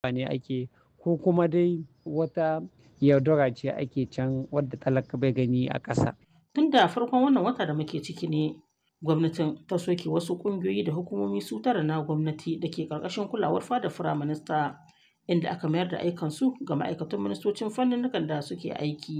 ne ake ko kuma dai wata yaudara ce ake can wadda talaka bai gani a ƙasa. Tun da farkon wannan wata da muke ciki ne gwamnatin ta soke wasu ƙungiyoyi da hukumomi su tara na gwamnati da ke ƙarƙashin kulawar fadar Firaminista, inda aka mayar da aikansu ga ma'aikatan ministocin fanninnikan da suke aiki.